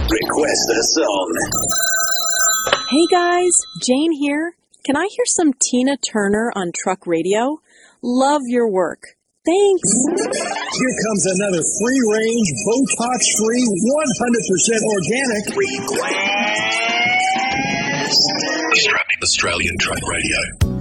Request a song. Hey guys, Jane here. Can I hear some Tina Turner on Truck Radio? Love your work. Thanks. Here comes another free-range, Botox-free, 100% organic Request. Australian Truck Radio.